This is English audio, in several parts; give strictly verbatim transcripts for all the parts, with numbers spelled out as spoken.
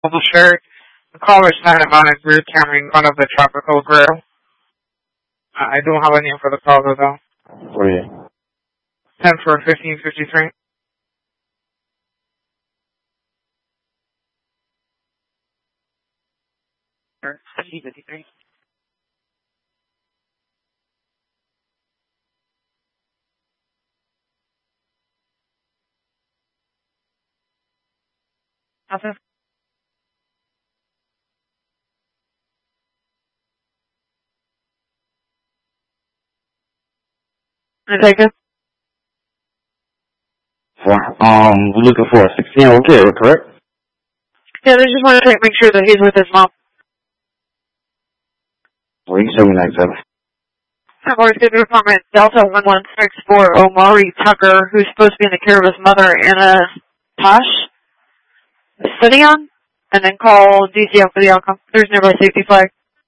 Mobile shirt. The caller's not about his rear camera in front of the Tropical Grill. Uh, I don't have a name for the caller though. Oh yeah. ten for fifteen fifty-three. fifteen fifty-three. Nothing. I take it. For, um, we're looking for a sixteen-year-old kid, correct? Yeah, they just want to make sure that he's with his mom. Well, you can show me next seven. I'm always going to department Delta one one six for Omari Tucker, who's supposed to be in the care of his mother, Anna Tosh, Sidion, and then call D C L for the outcome. There's nearby safety flag.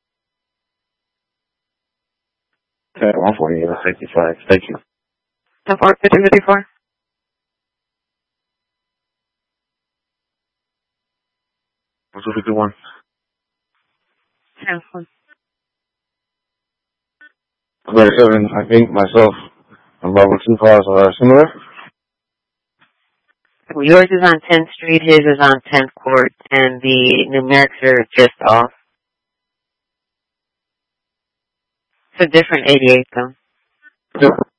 Okay, one forty-eight, safety flag. Thank you. ten four fifteen fifty-four. two fifty-one. ten one. thirty-seven, I think myself and Barbara two cars are similar. Well, yours is on tenth Street, his is on tenth Court, and the numerics are just off. It's a different eighty-eight, though. Yeah.